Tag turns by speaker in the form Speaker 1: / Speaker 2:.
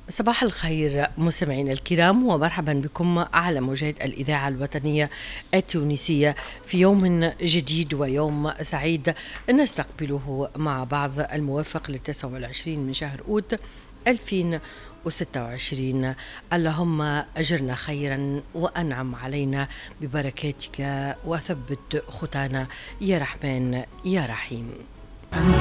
Speaker 1: صباح الخير مستمعينا الكرام، ومرحبا بكم على موجات الإذاعة الوطنية التونسية في يوم جديد ويوم سعيد نستقبله مع بعض، الموافق ل29 من شهر أوت 2026. اللهم أجرنا خيرا وأنعم علينا ببركاتك وثبت خطانا يا رحمن يا رحيم.